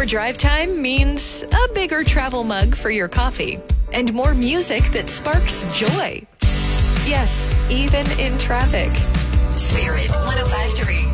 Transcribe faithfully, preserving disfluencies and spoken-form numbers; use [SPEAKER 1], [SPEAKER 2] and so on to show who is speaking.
[SPEAKER 1] More drive time means a bigger travel mug for your coffee and more music that sparks joy. Yes, even in traffic. Spirit one oh five point three.